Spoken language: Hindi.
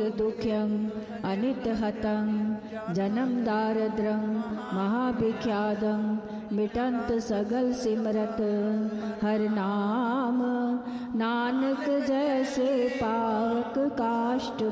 दुख्यं अनित हतं जन्म दारिद्र्यं महाभिख्यातं मिटंत सगल सिमरत हर नाम नानक जैसे पावक काष्ठ